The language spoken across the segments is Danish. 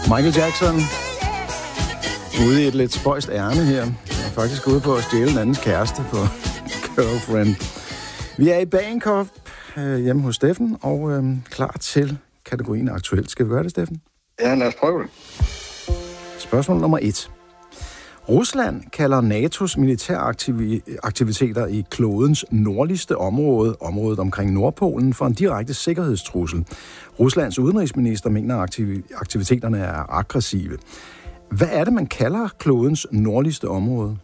Michael Jackson ude i et lidt spøjst ærne her. Jeg er faktisk ude på at stjæle en andens kæreste på Girlfriend. Vi er i Bagenkop hjemme hos Steffen og klar til kategorien aktuelt. Skal vi gøre det, Steffen? Ja, lad os prøve det. Spørgsmål nummer 1. Rusland kalder NATO's militæraktiviteter i klodens nordligste område, området omkring Nordpolen, for en direkte sikkerhedstrussel. Ruslands udenrigsminister mener, at aktiviteterne er aggressive. Hvad er det, man kalder klodens nordligste område?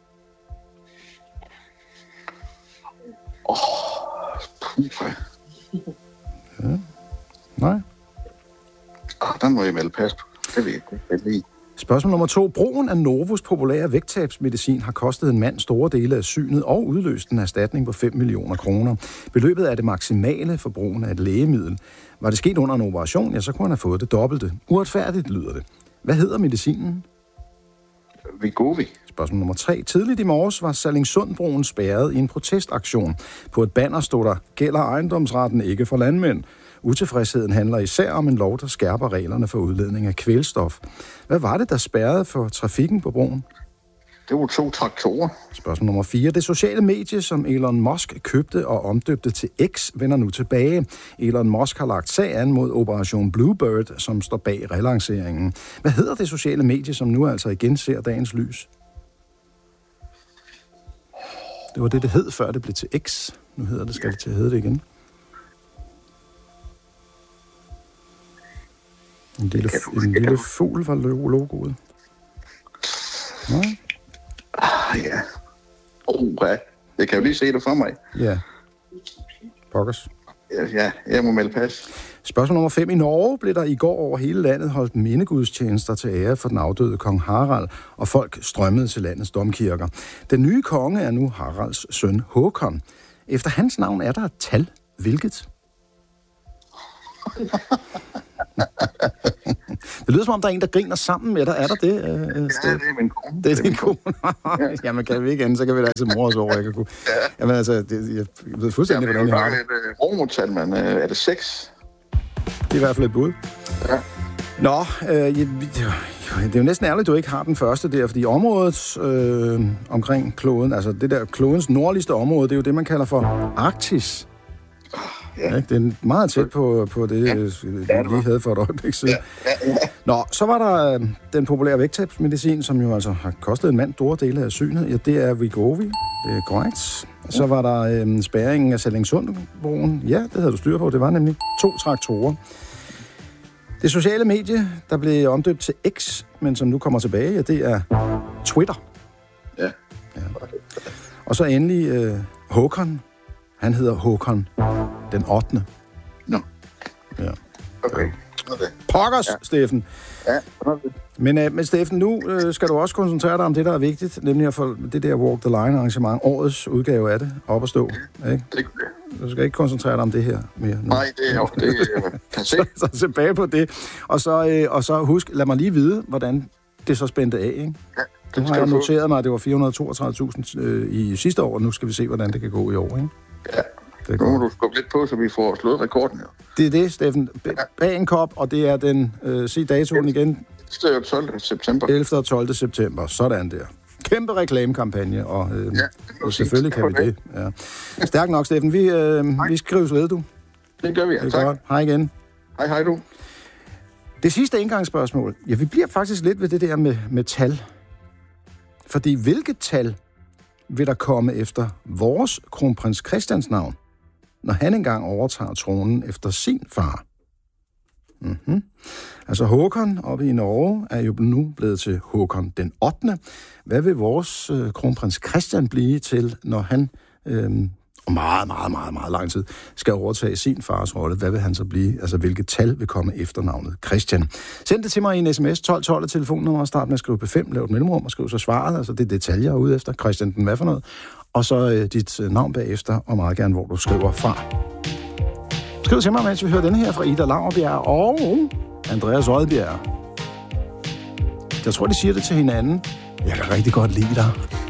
Ja. Nej. Den må jeg melde pas på. Det ved jeg ikke. Spørgsmål nummer 2. Brugen af Novos populære vægttabsmedicin har kostet en mand store dele af synet og udløst en erstatning på 5 millioner kroner. Beløbet er det maksimale for brugen af et lægemiddel. Var det sket under en operation, ja, så kunne han have fået det dobbelte. Uretfærdigt lyder det. Hvad hedder medicinen? Wegovy. Spørgsmål nummer 3. Tidligt i morges var Sallingsundbroen spærret i en protestaktion. På et banner stod der, gælder ejendomsretten ikke for landmænd. Utilfredsheden handler især om en lov, der skærper reglerne for udledning af kvælstof. Hvad var det, der spærrede for trafikken på broen? Det var 2 traktorer. Spørgsmål nummer 4. Det sociale medie, som Elon Musk købte og omdøbte til X, vender nu tilbage. Elon Musk har lagt sag an mod Operation Bluebird, som står bag relanceringen. Hvad hedder det sociale medie, som nu altså igen ser dagens lys? Det var det hed, før det blev til X. Nu hedder det, skal det til at hedde det igen. En lille fugl var logoet. Nej. Ja. Ja. Jeg kan jo lige se det for mig. Ja. Pokkers. Ja, jeg må melde pas. Spørgsmål nummer 5. I Norge blev der i går over hele landet holdt mindegudstjenester til ære for den afdøde kong Harald, og folk strømmede til landets domkirker. Den nye konge er nu Haralds søn Håkon. Efter hans navn er der et tal. Hvilket? Det lyder som om, der er en, der griner sammen med dig. Er der det? Ja, det er min kone. Det er din kone. Jamen, kan vi ikke andet, så kan vi da altid mor os over, jeg kan kunne. Jamen, altså, jeg ved fuldstændig, hvordan jeg har det. Det er et romertal, men er det 6? Det er i hvert fald et bud. Ja. Nå, det er jo næsten ærligt, du ikke har den første der, fordi området omkring kloden, altså det der klodens nordligste område, det er jo det, man kalder for Arktis. Ja. Det er meget tæt på det, vi lige havde for et øjeblik siden. Ja. Nå, så var der den populære vægttabsmedicin, som jo altså har kostet en mand store dele af synet. Ja, det er Wegovy. Det er korrekt. Så var der spærringen af Sallingsundbroen. Ja, det havde du styr på. Det var nemlig 2 traktorer. Det sociale medie, der blev omdøbt til X, men som nu kommer tilbage, ja, det er Twitter. Ja. Og så endelig Håkon. Han hedder Håkon den 8. Nå. Ja. Okay. Pokkers, ja. Steffen. Ja, okay. Men Steffen, nu skal du også koncentrere dig om det, der er vigtigt, nemlig at få det der Walk the Line arrangement, årets udgave af det, op at stå. Ikke? Det. Du skal ikke koncentrere dig om det her mere nu. Nej, det kan se. så tilbage på det. Og så husk, lad mig lige vide, hvordan det så spændte af, ikke? Ja. Nu har jeg noteret mig, at det var 432.000 i sidste år, og nu skal vi se, hvordan det kan gå i år, ikke? Ja. Nu må du skubbe lidt på, så vi får slået rekorden her. Det er det, Steffen. Bagenkop, og det er den, sig datoen igen. 12. september. 11. og 12. september. Sådan der. Kæmpe reklamekampagne, og selvfølgelig kan vi det. Ja. Stærk nok, Steffen. Vi skrives ved, du. Det gør vi, ja. Det er tak. Godt. Hej igen. Hej du. Det sidste indgangsspørgsmål. Ja, vi bliver faktisk lidt ved det der med tal. Fordi hvilket tal vil der komme efter vores kronprins Christians navn, når han engang overtager tronen efter sin far? Mm-hmm. Altså Håkon oppe i Norge er jo nu blevet til Håkon den 8. Hvad vil vores kronprins Christian blive til, når han og meget lang tid skal overtage sin fars rolle? Hvad vil han så blive? Altså hvilket tal vil komme efter navnet Christian? Send det til mig i en sms, 1212 telefonnummer, og start med at skrive P5, lav et mellemrum og skriv så svaret. Altså det er detaljer jeg er ude efter. Christian den hvad for noget? Og så dit navn bagefter, og meget gerne, hvor du skriver fra. Skriv til mig, mens vi hører denne her fra Ida Laurbjerg og Andreas Rødbjerg. Jeg tror, de siger det til hinanden. Jeg kan rigtig godt lide dig.